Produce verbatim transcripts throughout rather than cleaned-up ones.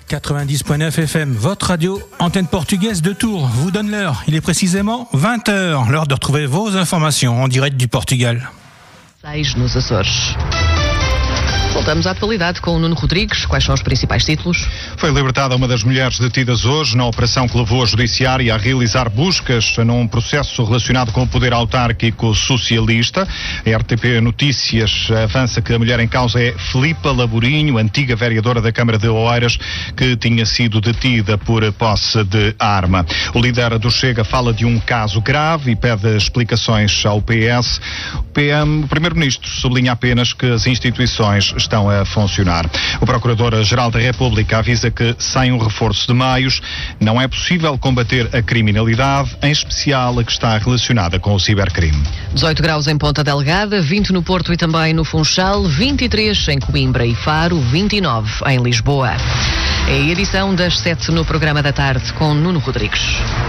quatre-vingt-dix point neuf F M, votre radio, antenne portugaise de Tours, vous donne l'heure. Il est précisément vingt heures, l'heure de retrouver vos informations en direct du Portugal. seis nos Açores. Voltamos à atualidade com o Nuno Rodrigues. Quais são os principais títulos? Foi libertada uma das mulheres detidas hoje na operação que levou a judiciária a realizar buscas num processo relacionado com o poder autárquico socialista. A R T P Notícias avança que a mulher em causa é Filipa Laborinho, antiga vereadora da Câmara de Oeiras, que tinha sido detida por posse de arma. O líder do Chega fala de um caso grave e pede explicações ao P S. O P M, o Primeiro-Ministro, sublinha apenas que as instituições estão a funcionar. O Procurador-Geral da República avisa que, sem um reforço de meios, não é possível combater a criminalidade, em especial a que está relacionada com o cibercrime. dezoito graus em Ponta Delgada, vinte no Porto e também no Funchal, vinte e três em Coimbra e Faro, vinte e nove em Lisboa. É a edição das sete no programa da tarde com Nuno Rodrigues.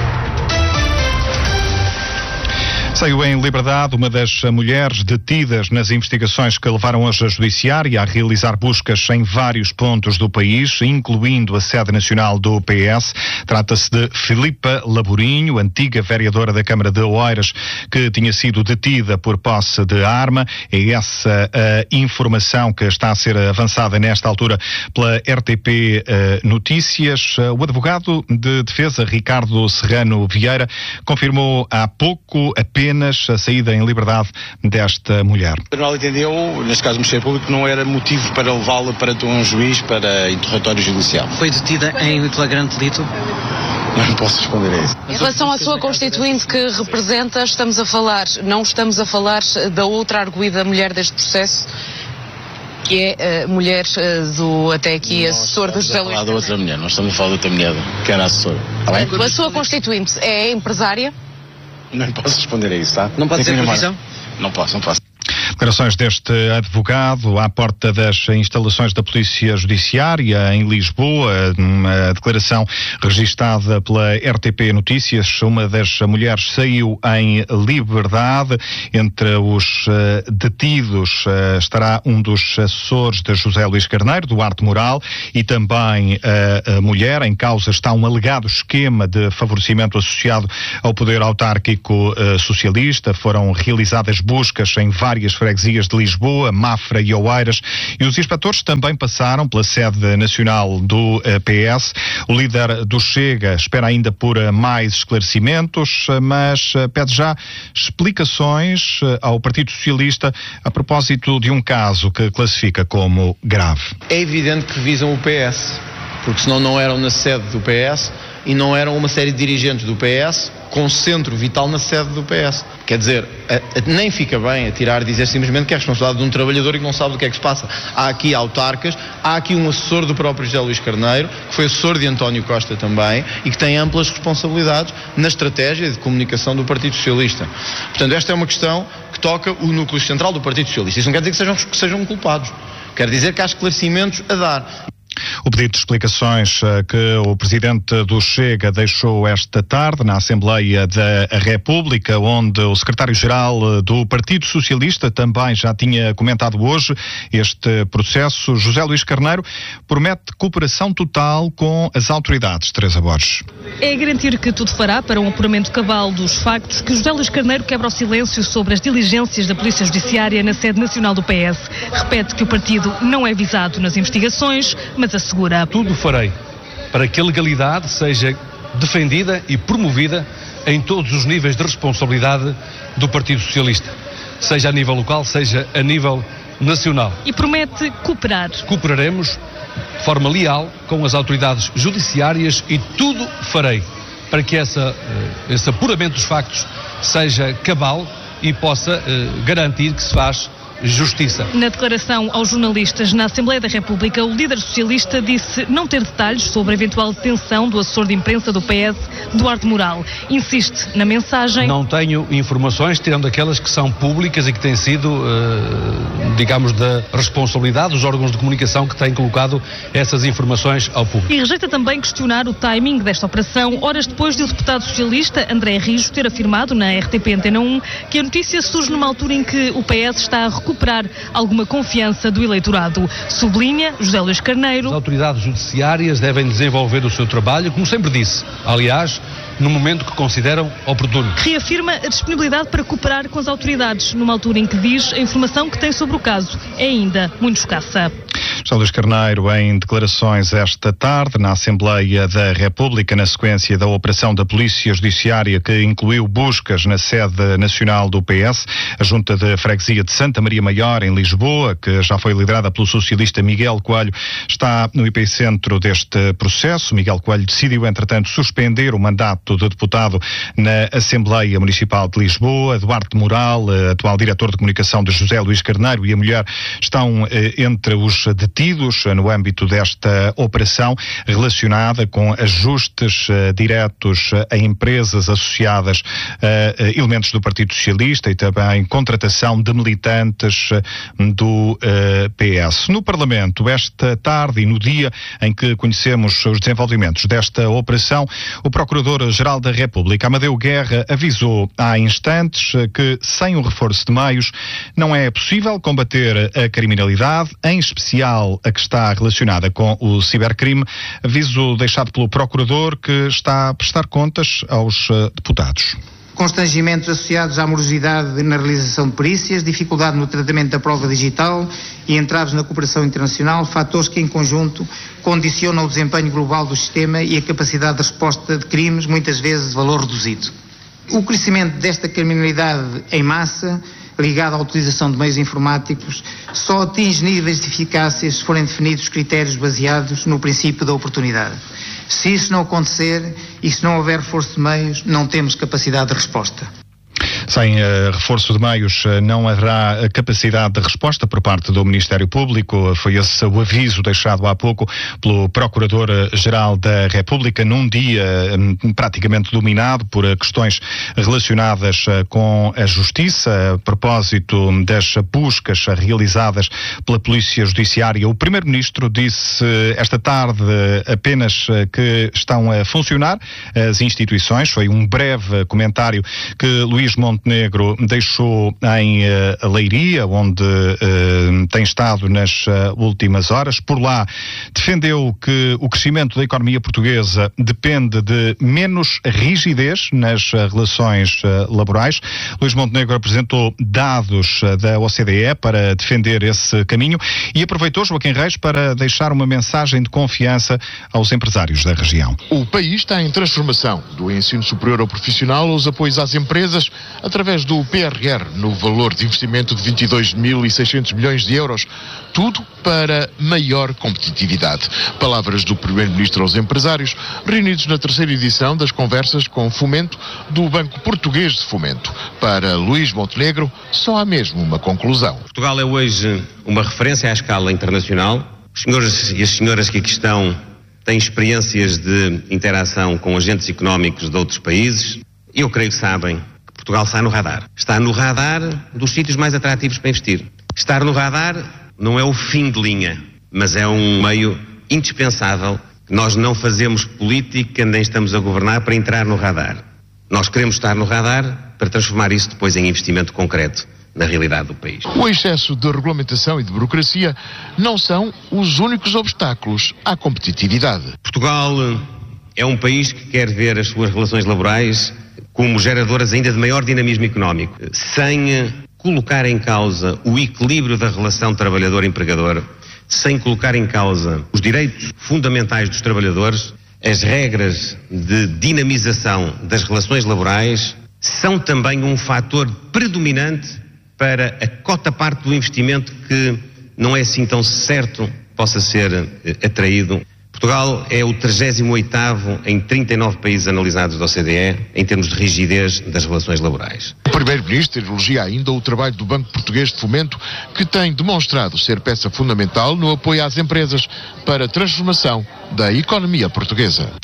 Saiu em liberdade uma das mulheres detidas nas investigações que levaram hoje a judiciária a realizar buscas em vários pontos do país, incluindo a sede nacional do P S. Trata-se de Filipa Laborinho, antiga vereadora da Câmara de Oeiras, que tinha sido detida por posse de arma. É essa a informação que está a ser avançada nesta altura pela R T P uh, Notícias. O advogado de defesa, Ricardo Serrano Vieira, confirmou há pouco apenas a saída em liberdade desta mulher. O tribunal entendeu, neste caso o Ministério Público, que não era motivo para levá-la perante um juiz para interrogatório judicial. Foi detida em flagrante delito? Não posso responder a isso. Em relação à sua constituinte que representa, estamos a falar, não estamos a falar da outra arguida mulher deste processo, que é a mulher do, até aqui, nós assessor do José Luís Carneiro. Não estamos a falar da outra mulher, nós estamos a falar da outra mulher, que era assessora. A, a sua constituinte é empresária? Não posso responder a isso, tá? Não pode ser profissão? Não posso, não posso. Declarações deste advogado à porta das instalações da Polícia Judiciária em Lisboa, uma declaração registada pela R T P Notícias. Uma das mulheres saiu em liberdade. Entre os uh, detidos uh, estará um dos assessores de José Luís Carneiro, Duarte Moral, e também uh, a mulher. Em causa está um alegado esquema de favorecimento associado ao poder autárquico uh, socialista. Foram realizadas buscas em várias freguesias de Lisboa, Mafra e Oeiras, e os inspectores também passaram pela sede nacional do uh, P S. O líder do Chega espera ainda por uh, mais esclarecimentos, uh, mas uh, pede já explicações uh, ao Partido Socialista a propósito de um caso que classifica como grave. É evidente que visam o P S, porque senão não eram na sede do P S e não eram uma série de dirigentes do P S com centro vital na sede do P S. Quer dizer, a, a, nem fica bem a tirar dizer simplesmente que é a responsabilidade de um trabalhador e que não sabe do que é que se passa. Há aqui autarcas, há aqui um assessor do próprio José Luís Carneiro, que foi assessor de António Costa também, e que tem amplas responsabilidades na estratégia de comunicação do Partido Socialista. Portanto, esta é uma questão que toca o núcleo central do Partido Socialista. Isso não quer dizer que sejam, que sejam culpados. Quer dizer que há esclarecimentos a dar. O pedido de explicações que o Presidente do Chega deixou esta tarde na Assembleia da República, onde o Secretário-Geral do Partido Socialista também já tinha comentado hoje este processo. José Luís Carneiro promete cooperação total com as autoridades. Teresa Borges. É garantir que tudo fará para um apuramento cabal dos factos que José Luís Carneiro quebra o silêncio sobre as diligências da Polícia Judiciária na sede nacional do P S. Repete que o partido não é visado nas investigações, mas assegura: tudo farei para que a legalidade seja defendida e promovida em todos os níveis de responsabilidade do Partido Socialista, seja a nível local, seja a nível nacional. E promete cooperar. Cooperaremos de forma leal com as autoridades judiciárias e tudo farei para que essa, esse apuramento dos factos seja cabal e possa uh, garantir que se faz justiça. Na declaração aos jornalistas na Assembleia da República, o líder socialista disse não ter detalhes sobre a eventual detenção do assessor de imprensa do P S, Duarte Moral. Insiste na mensagem: não tenho informações, tirando aquelas que são públicas e que têm sido, uh, digamos, da responsabilidade dos órgãos de comunicação que têm colocado essas informações ao público. E rejeita também questionar o timing desta operação, horas depois de o deputado socialista André Rijo ter afirmado na R T P Antena um que a notícia surge numa altura em que o P S está a recuperar alguma confiança do eleitorado. Sublinha José Luís Carneiro. As autoridades judiciárias devem desenvolver o seu trabalho, como sempre disse, aliás, no momento que consideram oportuno. Reafirma a disponibilidade para cooperar com as autoridades, numa altura em que diz a informação que tem sobre o caso é ainda muito escassa. José Luís Carneiro, em declarações esta tarde na Assembleia da República, na sequência da operação da Polícia Judiciária que incluiu buscas na sede nacional do P S, a Junta de Freguesia de Santa Maria Maior, em Lisboa, que já foi liderada pelo socialista Miguel Coelho, está no epicentro deste processo. Miguel Coelho decidiu, entretanto, suspender o mandato de deputado na Assembleia Municipal de Lisboa. Duarte Moral, atual diretor de comunicação de José Luís Carneiro, e a mulher estão eh, entre os detidos no âmbito desta operação relacionada com ajustes uh, diretos uh, a empresas associadas a uh, elementos do Partido Socialista e também contratação de militantes uh, do uh, P S. No Parlamento, esta tarde e no dia em que conhecemos os desenvolvimentos desta operação, o Procurador-Geral da República, Amadeu Guerra, avisou há instantes que sem o reforço de meios não é possível combater a criminalidade, em especial a que está relacionada com o cibercrime, aviso deixado pelo Procurador, que está a prestar contas aos uh, deputados. Constrangimentos associados à morosidade na realização de perícias, dificuldade no tratamento da prova digital e entraves na cooperação internacional, fatores que em conjunto condicionam o desempenho global do sistema e a capacidade de resposta de crimes, muitas vezes de valor reduzido. O crescimento desta criminalidade em massa, ligado à utilização de meios informáticos, só atinge níveis de eficácia se forem definidos critérios baseados no princípio da oportunidade. Se isso não acontecer e se não houver reforço de meios, não temos capacidade de resposta. Sem uh, reforço de meios uh, não haverá capacidade de resposta por parte do Ministério Público. Foi esse o aviso deixado há pouco pelo Procurador-Geral da República, num dia um, praticamente dominado por uh, questões relacionadas uh, com a Justiça. A propósito das buscas realizadas pela Polícia Judiciária, o Primeiro-Ministro disse uh, esta tarde uh, apenas uh, que estão a funcionar as instituições. Foi um breve comentário que Luís Montenegro deixou em uh, Leiria, onde uh, tem estado nas uh, últimas horas. Por lá defendeu que o crescimento da economia portuguesa depende de menos rigidez nas uh, relações uh, laborais. Luís Montenegro apresentou dados uh, da O C D E para defender esse caminho e aproveitou, Joaquim Reis, para deixar uma mensagem de confiança aos empresários da região. O país está em transformação, do ensino superior ao profissional aos apoios às empresas, através do P R R, no valor de investimento de vinte e dois mil e seiscentos milhões de euros. Tudo para maior competitividade. Palavras do Primeiro-Ministro aos empresários, reunidos na terceira edição das conversas com Fomento do Banco Português de Fomento. Para Luís Montenegro, só há mesmo uma conclusão. Portugal é hoje uma referência à escala internacional. Os senhores e as senhoras que aqui estão têm experiências de interação com agentes económicos de outros países. Eu creio que sabem que Portugal está no radar. Está no radar dos sítios mais atrativos para investir. Estar no radar não é o fim de linha, mas é um meio indispensável. Nós não fazemos política, nem estamos a governar para entrar no radar. Nós queremos estar no radar para transformar isso depois em investimento concreto na realidade do país. O excesso de regulamentação e de burocracia não são os únicos obstáculos à competitividade. Portugal é um país que quer ver as suas relações laborais como geradoras ainda de maior dinamismo económico, sem colocar em causa o equilíbrio da relação trabalhador-empregador, sem colocar em causa os direitos fundamentais dos trabalhadores. As regras de dinamização das relações laborais são também um fator predominante para a cota-parte do investimento que não é assim tão certo possa ser atraído. Portugal é o trigésimo oitavo em trinta e nove países analisados da O C D E em termos de rigidez das relações laborais. O Primeiro-Ministro elogia ainda o trabalho do Banco Português de Fomento, que tem demonstrado ser peça fundamental no apoio às empresas para a transformação da economia portuguesa. O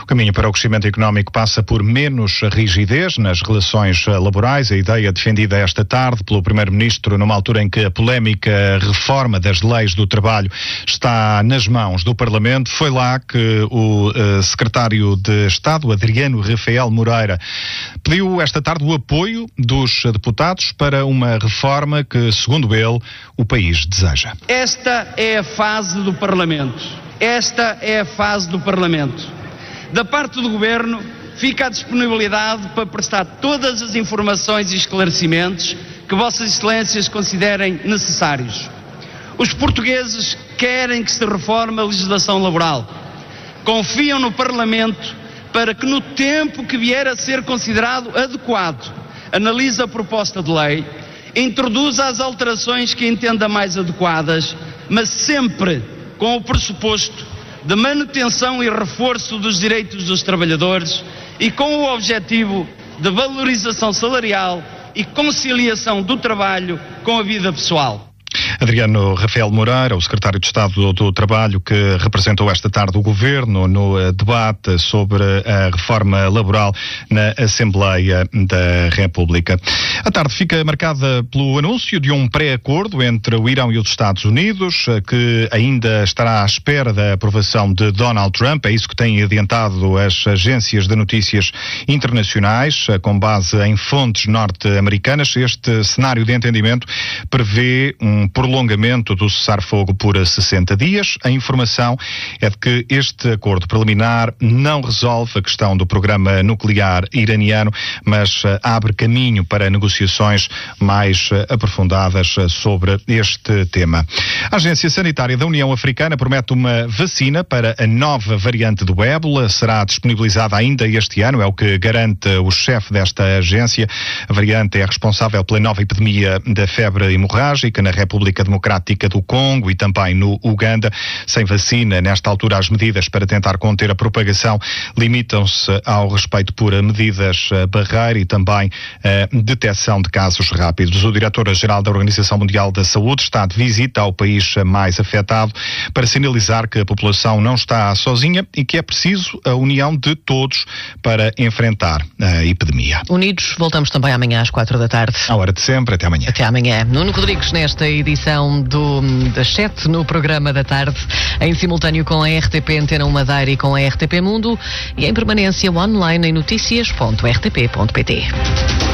caminho para o crescimento económico passa por menos rigidez nas relações laborais. A ideia defendida esta tarde pelo Primeiro-Ministro, numa altura em que a polémica reforma das leis do trabalho está nas mãos do Parlamento. Foi lá que o uh, Secretário de Estado, Adriano Rafael Moreira, pediu esta tarde o apoio dos deputados para uma reforma que, segundo ele, o país deseja. Esta é a fase do Parlamento. Esta é a fase do Parlamento. Da parte do Governo, fica a disponibilidade para prestar todas as informações e esclarecimentos que Vossas Excelências considerem necessários. Os portugueses querem que se reforme a legislação laboral. Confiam no Parlamento para que, no tempo que vier a ser considerado adequado, analise a proposta de lei, introduza as alterações que entenda mais adequadas, mas sempre com o pressuposto de manutenção e reforço dos direitos dos trabalhadores e com o objetivo de valorização salarial e conciliação do trabalho com a vida pessoal. Adriano Rafael Moreira, o Secretário de Estado do Trabalho, que representou esta tarde o Governo no debate sobre a reforma laboral na Assembleia da República. A tarde fica marcada pelo anúncio de um pré-acordo entre o Irão e os Estados Unidos, que ainda estará à espera da aprovação de Donald Trump. É isso que têm adiantado as agências de notícias internacionais, com base em fontes norte-americanas. Este cenário de entendimento prevê um prolongamento do cessar-fogo por sessenta dias. A informação é de que este acordo preliminar não resolve a questão do programa nuclear iraniano, mas uh, abre caminho para negociações mais uh, aprofundadas uh, sobre este tema. A Agência Sanitária da União Africana promete uma vacina para a nova variante do ébola. Será disponibilizada ainda este ano, é o que garante o chefe desta agência. A variante é responsável pela nova epidemia da febre hemorrágica na República Democrática do Congo e também no Uganda. Sem vacina, nesta altura, as medidas para tentar conter a propagação limitam-se ao respeito por medidas barreira e também a detecção de casos rápidos. O diretor-geral da Organização Mundial da Saúde está de visita ao país mais afetado para sinalizar que a população não está sozinha e que é preciso a união de todos para enfrentar a epidemia. Unidos, voltamos também amanhã às quatro da tarde. À hora de sempre, até amanhã. Até amanhã. Nuno Rodrigues nesta edição do, das sete no programa da tarde, em simultâneo com a R T P Antena um Madeira e com a R T P Mundo e em permanência online em notícias ponto r t p ponto p t.